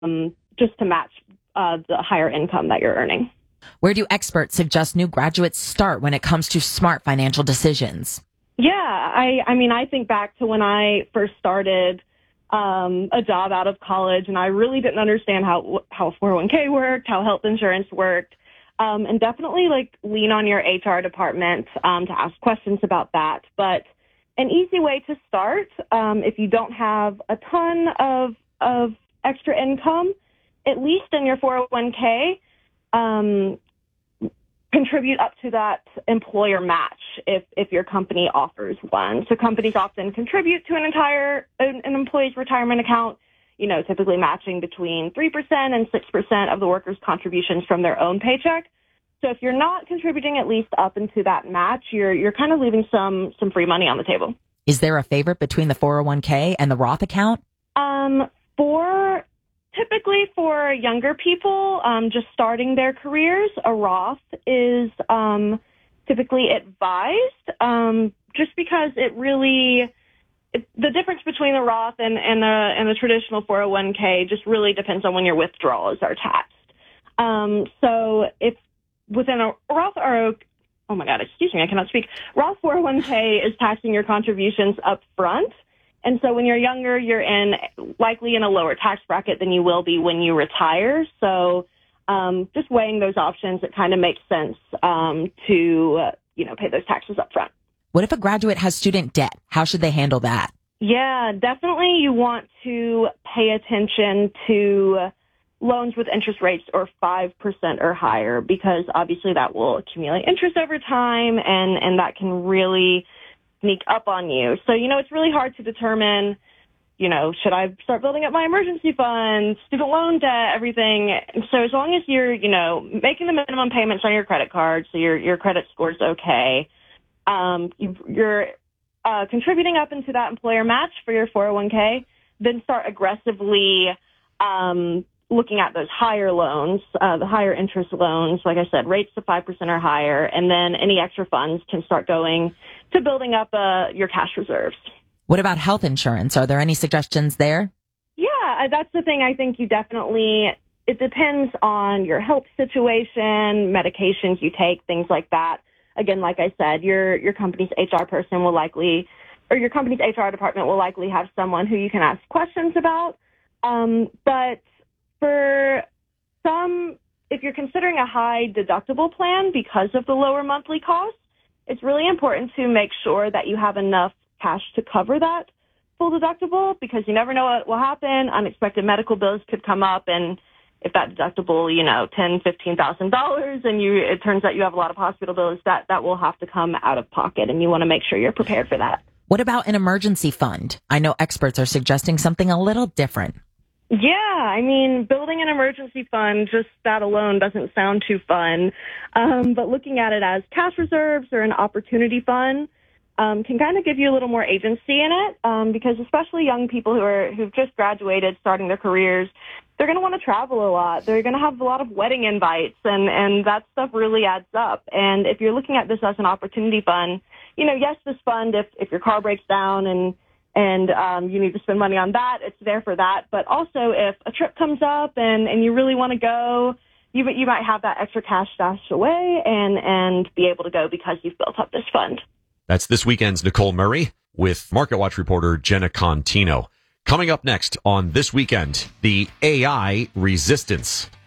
just to match the higher income that you're earning. Where do experts suggest new graduates start when it comes to smart financial decisions? Yeah, I mean, I think back to when I first started a job out of college, and I really didn't understand how 401k worked, how health insurance worked, and definitely lean on your HR department to ask questions about that. But an easy way to start, if you don't have a ton of extra income, at least in your 401k, contribute up to that employer match if your company offers one. So companies often contribute to an employee's retirement account, typically matching between 3% and 6% of the worker's contributions from their own paycheck. So if you're not contributing at least up into that match, you're kind of leaving some free money on the table. Is there a favorite between the 401k and the Roth account? Typically for younger people, just starting their careers, a Roth is typically advised, just because the difference between the Roth and the traditional 401k just really depends on when your withdrawals are taxed. So if within a Roth oh my God, excuse me, I cannot speak. Roth 401k is taxing your contributions up front. And so when you're younger, you're likely in a lower tax bracket than you will be when you retire. So just weighing those options, it kind of makes sense to pay those taxes up front. What if a graduate has student debt? How should they handle that? Yeah, definitely you want to pay attention to loans with interest rates or 5% or higher, because obviously that will accumulate interest over time, and that can really sneak up on you. So, it's really hard to determine, should I start building up my emergency fund, student loan debt, everything. So as long as you're, making the minimum payments on your credit card, so your credit score's okay, you're contributing up into that employer match for your 401k, then start aggressively looking at those higher loans, the higher interest loans, like I said, rates of 5% or higher, and then any extra funds can start going to building up your cash reserves. What about health insurance? Are there any suggestions there? Yeah, that's the thing. I think it depends on your health situation, medications you take, things like that. Again, like I said, your company's HR person will likely, or your company's HR department will likely have someone who you can ask questions about. But for some, if you're considering a high deductible plan because of the lower monthly cost, it's really important to make sure that you have enough cash to cover that full deductible, because you never know what will happen. Unexpected medical bills could come up, and if that deductible, $10,000, $15,000, and it turns out you have a lot of hospital bills, that will have to come out of pocket, and you want to make sure you're prepared for that. What about an emergency fund? I know experts are suggesting something a little different. Yeah, I mean, building an emergency fund, just that alone doesn't sound too fun. But looking at it as cash reserves or an opportunity fund can kind of give you a little more agency in it, because especially young people who've just graduated, starting their careers, they're going to want to travel a lot. They're going to have a lot of wedding invites, and that stuff really adds up. And if you're looking at this as an opportunity fund, yes, this fund, if your car breaks down and you need to spend money on that, it's there for that. But also if a trip comes up and you really want to go, you might have that extra cash stashed away and be able to go because you've built up this fund. That's this weekend's Nicole Murray with MarketWatch reporter Jenna Contino. Coming up next on This Weekend, the AI resistance.